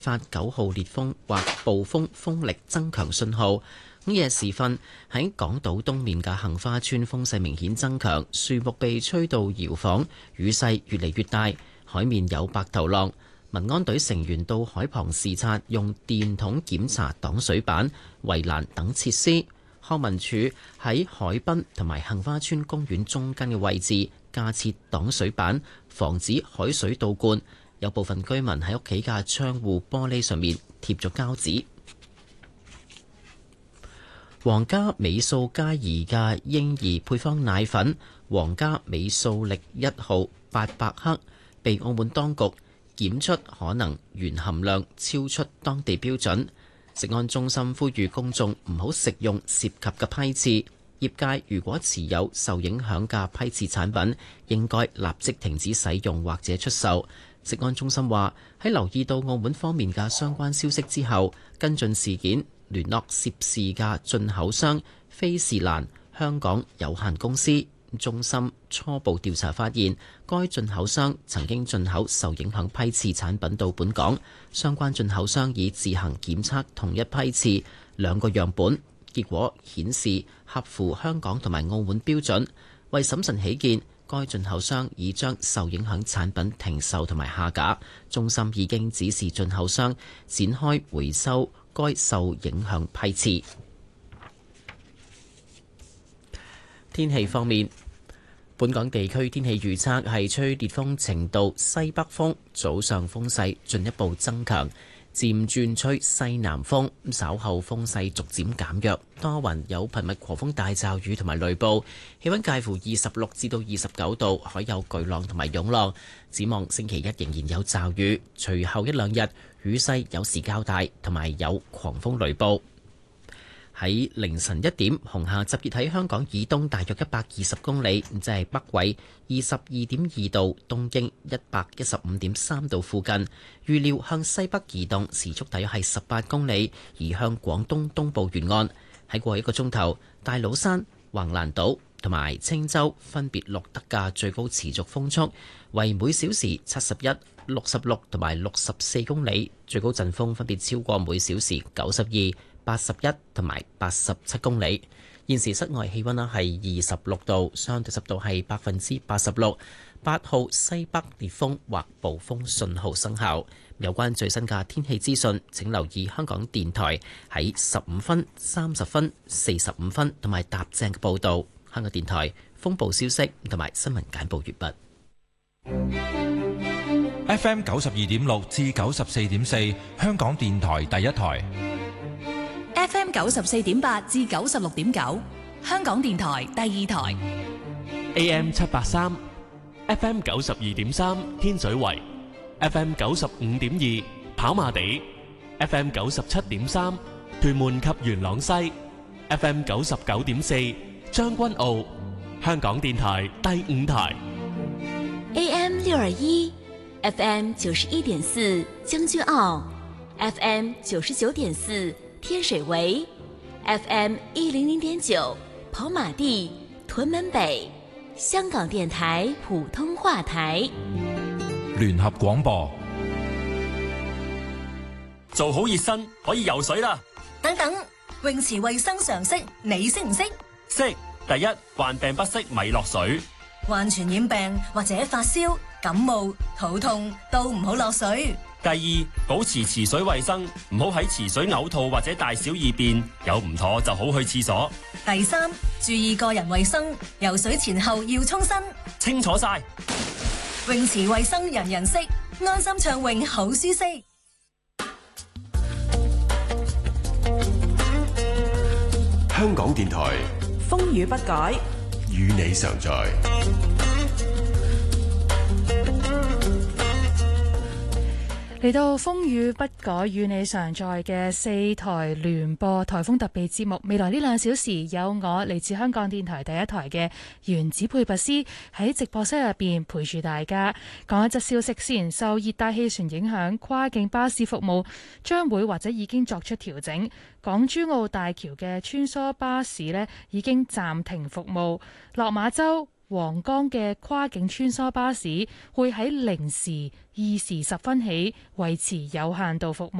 發9號烈風或暴風風力增強信號。午夜時分，喺港島東面嘅杏花村風勢明顯增強，樹木被吹到搖晃，雨勢越嚟越大，海面有白頭浪。民安隊成員到海旁視察，用電筒檢查擋水板、圍欄等設施。康文署喺海濱同埋杏花村公園中間嘅位置架設擋水板，防止海水倒灌。有部分居民喺屋企嘅窗戶玻璃上面貼咗膠紙。皇家美素佳怡嘅嬰兒配方奶粉皇家美素力1號800克被澳門當局檢出可能鉛含量超出當地標準。食安中心呼籲公眾唔好食用涉及嘅批次，業界如果持有受影響嘅批次產品，應該立即停止使用或者出售。食安中心話喺留意到澳門方面嘅相關消息之後，跟進事件，聯絡涉事嘅進口商菲士蘭香港有限公司。中心初步調查發現，該進口商曾經進口受影響批次產品到本港，相關進口商已自行檢測同一批次2個樣本，結果顯示合乎香港同埋澳門標準。為審慎起見，該進口商已將受影響產品停售同埋下架，中心已經指示進口商展開回收該受影響批次。天氣方面，本港地區天氣預測係吹烈風程度西北風，早上風勢進一步增強，漸轉吹西南風，稍後風勢逐漸減弱，多雲有頻密狂風大驟雨同埋雷暴，氣溫介乎26至到29度，海有巨浪同埋湧浪。展望星期一仍然有驟雨，隨後一兩日雨勢有時較大，同埋有狂風雷暴。喺凌晨1點，紅廈集結喺香港以東大約120公里，即係北緯22.2度、東經115.3度附近。預料向西北移動，時速大約係18公里，移向廣東東部沿岸。喺過去1個鐘頭，大老山、橫瀾島同埋青洲分別錄得嘅最高持續風速為每小時71、66同埋64公里，最高陣風分別超過每小時92、81同埋87公里。現時室外氣溫係26度，相對濕度係86%。8號西北烈風或暴風信號生效。有關最新嘅天氣資訊，請留意香港電台喺15分、30分、45分同埋踏正嘅報導。香港電台風暴消息同埋新聞簡報完畢。 FM 92.6至94.4，香港電台第一台。 FM 94.8至96.9，香港電台第二台。 AM 783 FM 92.3，天水圍 FM 95.2，跑馬地 FM 97.3，屯門及元朗西 FM 99.4，將軍澳，香港電台第五台。 AM 621 FM 91.4，將軍澳 FM 99.4，天水圍 FM 100.9，跑馬地、屯門北，香港電台普通話台。 聯合廣播。 做好熱身可以游水啦。 等等，泳池衛生常識你識唔識？ 識。第一，患病不適咪落水。 患傳染病或者發燒、感冒、肚痛都唔好落水。 第二，保持池水衛生，唔好喺池水嘔吐或者大小二便，有唔妥就好去廁所。 第三，注意個人衛生，游水前後要沖身。 清楚晒。 泳池衛生人人識，安心暢泳好舒適。 香港電台風雨不改， 與你常在。 嚟到風雨不改與你常在嘅4台聯播颱風特備節目，未來呢2小時有我嚟自香港電台第一台嘅原子配拔師喺直播室入邊陪住大家。講一則消息先，受熱帶氣旋影響，跨境巴士服務將會或者已經作出調整。港珠澳大橋嘅穿梭巴士呢已經暫停服務，落馬洲、 皇崗嘅跨境穿梭巴士會喺0時、2時10分起維持有限度服務。